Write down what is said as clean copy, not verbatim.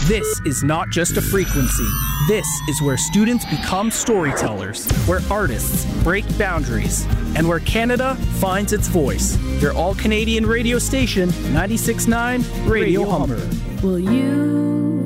This is not just a frequency. This is where students become storytellers, where artists break boundaries, and where Canada finds its voice. Your all-Canadian radio station, 96.9 Radio Humber. Will you